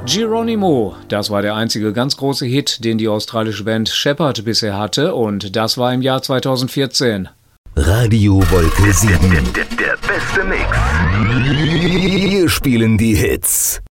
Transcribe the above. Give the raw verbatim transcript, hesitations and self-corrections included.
Geronimo, das war der einzige ganz große Hit, den die australische Band Shepherd bisher hatte, und das war im Jahr zweitausendvierzehn. Radio Wolke sieben. Der, der, der beste Mix. Wir spielen die Hits.